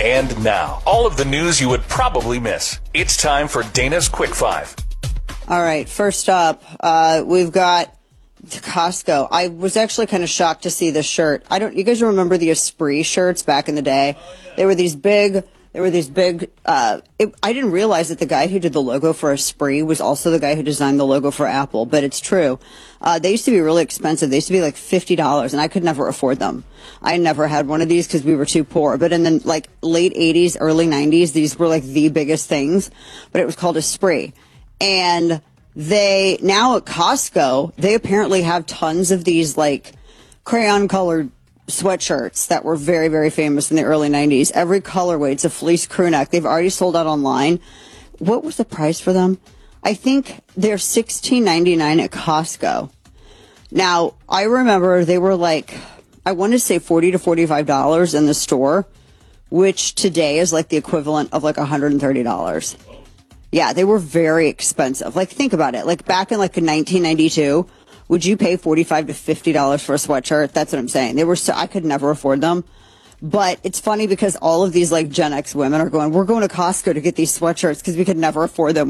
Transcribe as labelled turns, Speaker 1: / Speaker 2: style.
Speaker 1: And now, all of the news you would probably miss. It's time for Dana's Quick Five.
Speaker 2: All right, first up, we've got Costco. I was actually kind of shocked to see this shirt. You guys remember the Esprit shirts back in the day? They were these big, I didn't realize that the guy who did the logo for Esprit was also the guy who designed the logo for Apple, but it's true. They used to be really expensive. They used to be like $50, and I could never afford them. I never had one of these because we were too poor. But in the like late 80s, early 90s, these were like the biggest things. But it was called Esprit. And now at Costco, they apparently have tons of these like crayon colored sweatshirts that were very, very famous in the early 90s. Every colorway, it's a fleece crew neck. They've already sold out online. What was the price for them? I think they're $16.99 at Costco. Now, I remember they were like, I want to say $40 to $45 in the store, which today is like the equivalent of like $130. Yeah, they were very expensive. Like, think about it. Like, back in like 1992, would you pay $45 to $50 for a sweatshirt? That's what I'm saying. I could never afford them. But it's funny because all of these like Gen X women are going, we're going to Costco to get these sweatshirts because we could never afford them.